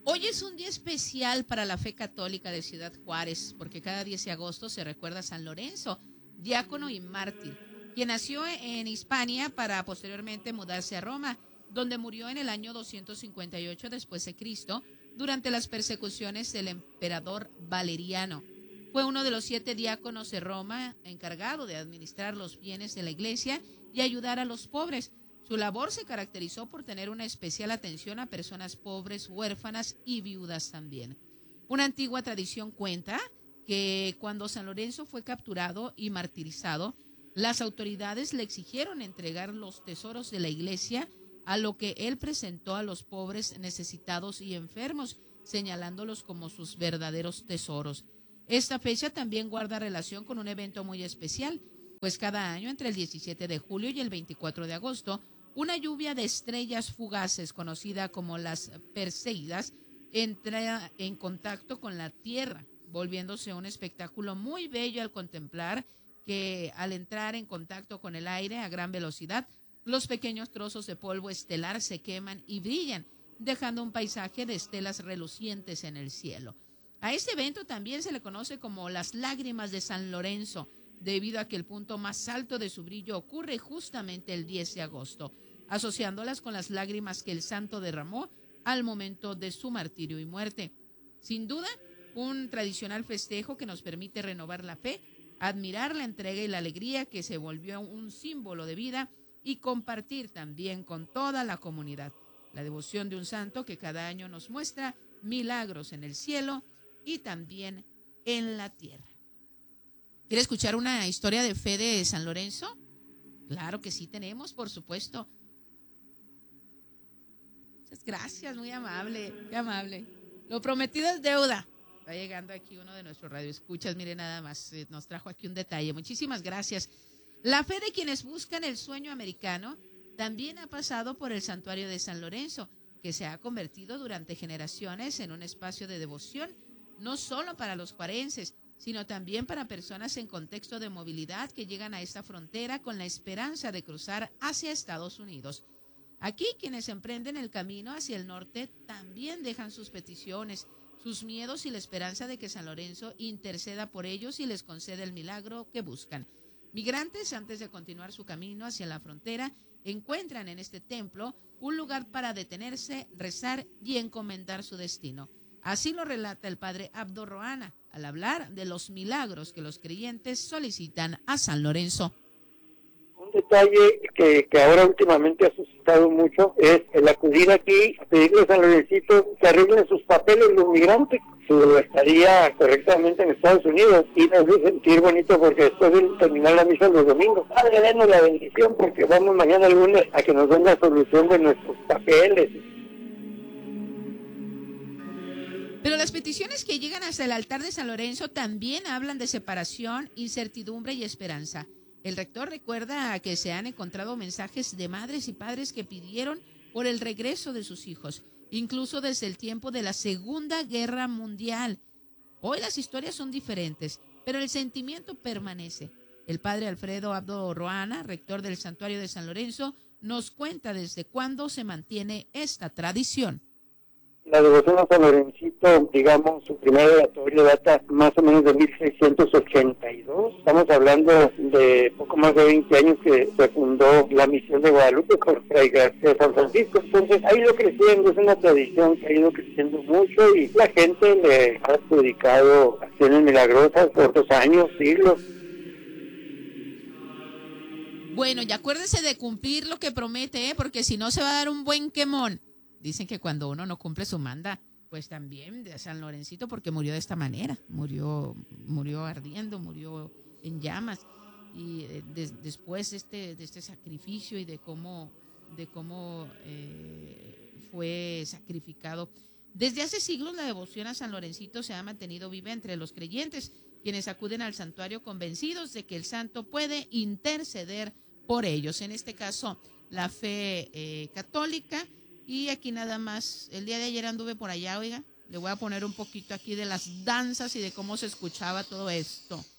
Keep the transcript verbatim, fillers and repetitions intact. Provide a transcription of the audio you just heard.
Hoy es un día especial para la fe católica de Ciudad Juárez, porque cada diez de agosto se recuerda a San Lorenzo, diácono y mártir, quien nació en Hispania para posteriormente mudarse a Roma, donde murió en el año doscientos cincuenta y ocho después de Cristo, durante las persecuciones del emperador Valeriano. Fue uno de los siete diáconos de Roma encargado de administrar los bienes de la iglesia y ayudar a los pobres. Su labor se caracterizó por tener una especial atención a personas pobres, huérfanas y viudas también. Una antigua tradición cuenta que cuando San Lorenzo fue capturado y martirizado, las autoridades le exigieron entregar los tesoros de la iglesia, a lo que él presentó a los pobres, necesitados y enfermos, señalándolos como sus verdaderos tesoros. Esta fecha también guarda relación con un evento muy especial, pues cada año entre el diecisiete de julio y el veinticuatro de agosto, una lluvia de estrellas fugaces, conocida como las Perseidas, entra en contacto con la Tierra, volviéndose un espectáculo muy bello al contemplar que al entrar en contacto con el aire a gran velocidad, los pequeños trozos de polvo estelar se queman y brillan, dejando un paisaje de estelas relucientes en el cielo. A este evento también se le conoce como las lágrimas de San Lorenzo, debido a que el punto más alto de su brillo ocurre justamente el diez de agosto, asociándolas con las lágrimas que el santo derramó al momento de su martirio y muerte. Sin duda, un tradicional festejo que nos permite renovar la fe, admirar la entrega y la alegría que se volvió un símbolo de vida y compartir también con toda la comunidad la devoción de un santo que cada año nos muestra milagros en el cielo y también en la tierra. ¿Quiere escuchar una historia de fe de San Lorenzo? Claro que sí tenemos, por supuesto. Muchas gracias, muy amable, muy amable. Lo prometido es deuda. Va llegando aquí uno de nuestros radioescuchas, mire nada más, eh, nos trajo aquí un detalle. Muchísimas gracias. La fe de quienes buscan el sueño americano también ha pasado por el santuario de San Lorenzo, que se ha convertido durante generaciones en un espacio de devoción, no solo para los juarenses, sino también para personas en contexto de movilidad que llegan a esta frontera con la esperanza de cruzar hacia Estados Unidos. Aquí quienes emprenden el camino hacia el norte también dejan sus peticiones, sus miedos y la esperanza de que San Lorenzo interceda por ellos y les conceda el milagro que buscan. Migrantes, antes de continuar su camino hacia la frontera, encuentran en este templo un lugar para detenerse, rezar y encomendar su destino. Así lo relata el padre Abdo Roana al hablar de los milagros que los creyentes solicitan a San Lorenzo. Un detalle que, que ahora últimamente ha suscitado mucho es el acudir aquí a pedirle a San Lorencito que arreglen sus papeles los migrantes, si lo estaría correctamente en Estados Unidos, y nos hace sentir bonito porque después de terminar la misa los domingos, Padre, denos la bendición porque vamos mañana el lunes a que nos den la solución de nuestros papeles. Pero las peticiones que llegan hasta el altar de San Lorenzo también hablan de separación, incertidumbre y esperanza. El rector recuerda que se han encontrado mensajes de madres y padres que pidieron por el regreso de sus hijos, incluso desde el tiempo de la Segunda Guerra Mundial. Hoy las historias son diferentes, pero el sentimiento permanece. El padre Alfredo Abdo Roana, rector del Santuario de San Lorenzo, nos cuenta desde cuándo se mantiene esta tradición. La devoción a San Lorencito, digamos, su primer oratorio data más o menos de mil seiscientos ochenta y dos. Estamos hablando de poco más de veinte años que se fundó la misión de Guadalupe por Fray García San Francisco. Entonces ha ido creciendo, es una tradición que ha ido creciendo mucho y la gente le ha adjudicado acciones milagrosas por dos años, siglos. Bueno, y acuérdese de cumplir lo que promete, ¿eh? Porque si no se va a dar un buen quemón. Dicen que cuando uno no cumple su manda, pues también de San Lorencito, porque murió de esta manera, murió, murió ardiendo, murió en llamas, y de, después de este, de este sacrificio y de cómo, de cómo eh, fue sacrificado. Desde hace siglos la devoción a San Lorencito se ha mantenido viva entre los creyentes, quienes acuden al santuario convencidos de que el santo puede interceder por ellos. En este caso, la fe eh, católica. Y aquí nada más, el día de ayer anduve por allá, oiga, le voy a poner un poquito aquí de las danzas y de cómo se escuchaba todo esto.